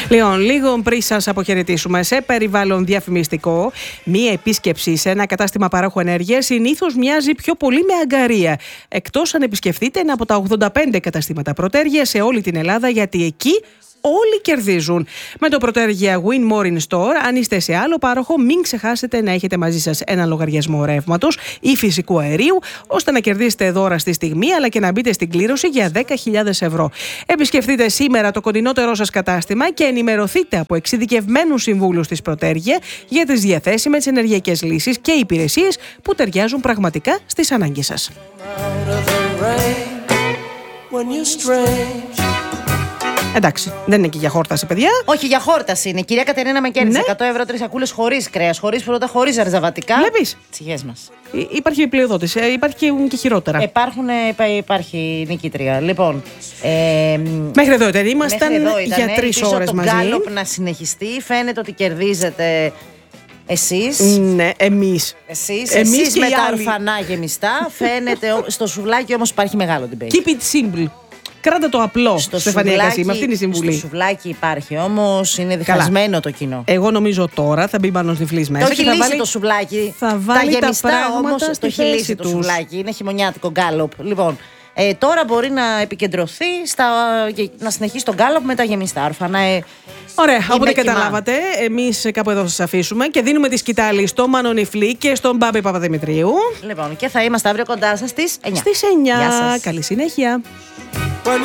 Λοιπόν, λίγο πριν σας αποχαιρετήσουμε, σε περιβάλλον διαφημιστικό, μία επίσκεψη σε ένα κατάστημα παρόχου ενέργειας συνήθως μοιάζει πιο πολύ με αγκαρία. Εκτός αν επισκεφτείτε ένα από τα 85 καταστήματα Πρωτέργεια σε όλη την Ελλάδα, γιατί εκεί όλοι κερδίζουν. Με το Πρωτέργεια Win More in Store, αν είστε σε άλλο πάροχο, μην ξεχάσετε να έχετε μαζί σας ένα λογαριασμό ρεύματος ή φυσικού αερίου, ώστε να κερδίσετε δώρα στη στιγμή, αλλά και να μπείτε στην κλήρωση για 10.000 ευρώ. Επισκεφτείτε σήμερα το κοντινότερό σας κατάστημα και ενημερωθείτε από εξειδικευμένους συμβούλους της Πρωτέργεια για τις διαθέσιμες ενεργειακές λύσεις και υπηρεσίες που ταιριάζουν πραγματικά στις ανάγκες σας. Εντάξει, δεν είναι και για χόρταση, παιδιά. Όχι, για χόρταση είναι. Κυρία Κατερίνα, με κέρδισε 100 ευρώ 3 σακούλες χωρίς κρέας, χωρίς φρούτα, χωρίς αρζαβατικά. Βλέπεις. Τσιγές μας. Υπάρχει πλειοδότηση, υπάρχει και χειρότερα. Υπάρχει νικήτρια. Λοιπόν. Μέχρι εδώ ήμασταν για 3 ώρες μαζί. Το γκάλοπ να συνεχιστεί. Φαίνεται ότι κερδίζετε εσείς. Ναι, εμείς. Εσείς με τα ορφανά γεμιστά. Φαίνεται. Στο σουβλάκι όμως υπάρχει μεγάλο debate. Keep it simple. Κράτα το απλό, Στεφανία Κασίμ, αυτή είναι η συμβουλή. Στο σουβλάκι υπάρχει όμως, είναι διχασμένο το κοινό. Εγώ νομίζω τώρα θα μπει πάνω στη φλής μέσα. Το έχει λύσει το σουβλάκι. Θα βάλει τα γεμιστά όμως το έχει λύσει το σουβλάκι. Είναι χειμωνιάτικο γκάλοπ. Λοιπόν, τώρα μπορεί να επικεντρωθεί να συνεχίσει τον γκάλοπ με τα γεμιστά ορφανά. Ωραία, οπότε καταλάβατε, εμείς κάπου εδώ θα σας αφήσουμε και δίνουμε τη σκητάλη στο Μανονιφλή και στον Μπάμπη Παπαδημητρίου. Λοιπόν, και θα είμαστε αύριο κοντά σας στις 9. Στις 9. Καλή συνέχεια.